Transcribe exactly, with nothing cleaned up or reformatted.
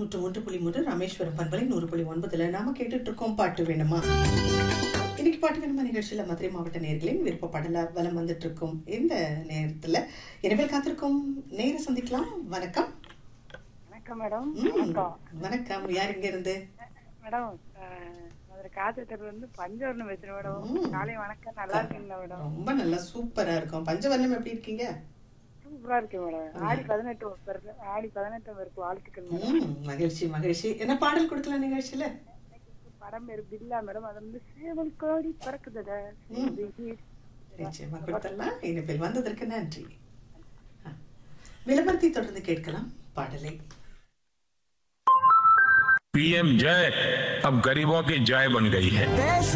நூற்று ஒன்று புள்ளி மூன்று ராமேஸ்வரம் பண்பலை நூறு புள்ளி ஒன்பதுல நாம கேட்டுட்டு இருக்கோம் பாட்டு வேணுமா. இன்னைக்கு பாட்டு வேணுமா நிகழ்ச்சியில மதுரை மாவட்ட நேயர்களின் விருப்ப பாடல வலம் வந்துட்டு இருக்கும் இந்த நேரத்துல எனவே காத்திருக்கும் நேர சந்திக்கலாம். வணக்கம். வணக்கம் மேடம். வணக்கம். யார் இங்க இருந்து? மேடம் மதுரை காத்தூர்ல இருந்து பஞ்சவர்ணம் பேசுறேன் மேடம். காலை வணக்கம். நல்லா இருக்கீங்களா மேடம்? ரொம்ப நல்லா சூப்பரா இருக்கும். பஞ்சவர்ணம் எப்படி இருக்கீங்க? சூப்பரா இருக்கு மேடம். ஆடி பதினெட்டு வருது. ஆடி பதினெட்டு வரைக்கும் வாழ்த்துக்கள் மேடம். ம், மகிழ்ச்சி மகிழ்ச்சி. என்ன பாடல் கொடுக்கலாம் நிகழ்ச்சியில? படம் பேரு பில்லா மேடம். அது வந்து சேவல் கோடி பறக்குதுடா. நிச்சயமா கொடுத்தலாம். இனிமேல் வந்ததற்கு நன்றி. விளம்பரத்தை தொடர்ந்து கேட்கலாம் பாடலை. पीएम जय अब गरीबों की जय बन गई है.